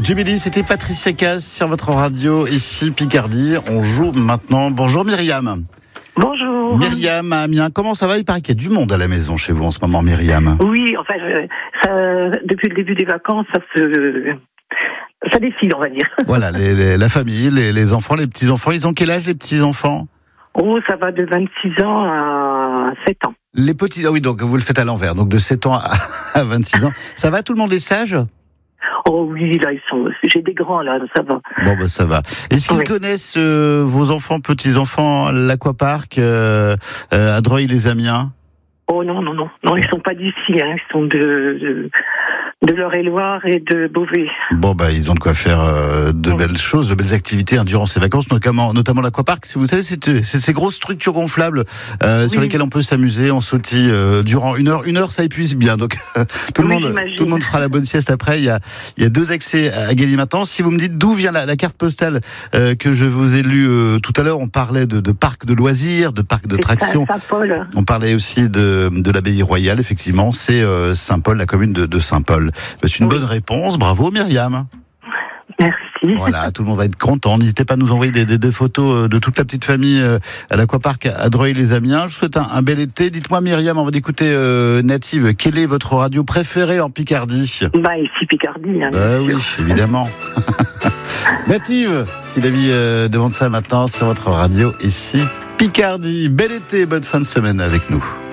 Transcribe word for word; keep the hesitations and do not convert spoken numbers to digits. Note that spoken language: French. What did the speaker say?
Jubilee, c'était Patricia Cass sur votre radio, ici Picardie. On joue maintenant. Bonjour Myriam. Bonjour. Myriam à Amiens, comment ça va? Il paraît qu'il y a du monde à la maison chez vous en ce moment, Myriam. Oui, enfin, je, ça, depuis le début des vacances, ça se... ça défile, on va dire. Voilà, les, les, la famille, les, les enfants, les petits-enfants. Ils ont quel âge, les petits-enfants? Oh, ça va de vingt-six ans à sept ans. Les petits, ah oui, donc vous le faites à l'envers, donc de sept ans à, à vingt-six ans. Ça va, tout le monde est sage? Oh oui, là, ils sont... j'ai des grands, là, ça va. Bon, ben ça va. Est-ce qu'ils Oui. connaissent euh, vos enfants, petits-enfants, l'aquapark euh, euh, à Dreuil-les-Amiens? Oh non, non, non. Non, ils sont pas d'ici, hein. Ils sont de... de... de l'Eure-et-Loire et de Beauvais. Bon, bah, ils ont de quoi faire euh, de Oui. belles choses, de belles activités hein, durant ces vacances, notamment, notamment l'aquapark. Si vous savez, c'est, c'est ces grosses structures gonflables euh, Oui. sur lesquelles on peut s'amuser, on sautille euh, durant une heure. Une heure, ça épuise bien. Donc, tout le Oui, monde, j'imagine. tout le monde fera la bonne sieste après. Il y a, il y a deux accès à gagner maintenant. Si vous me dites d'où vient la, la carte postale euh, que je vous ai lue euh, tout à l'heure, on parlait de, de parc de loisirs, de parc de C'est tractions. Saint-Paul. On parlait aussi de, de l'abbaye royale, effectivement. C'est euh, Saint-Paul, la commune de, de Saint-Paul. C'est une Oui. bonne réponse. Bravo, Myriam. Merci. Voilà, tout le monde va être content. N'hésitez pas à nous envoyer des, des, des photos de toute la petite famille euh, à l'aquapark à Dreuil-les-Amiens. Je vous souhaite un, un bel été. Dites-moi, Myriam, on va d'écouter euh, Native. Quelle est votre radio préférée en Picardie? Bah, ici, Picardie. Hein, Bah bien oui, sûr. évidemment. Native, si la vie euh, demande ça maintenant sur votre radio, ici Picardie. Bel été, bonne fin de semaine avec nous.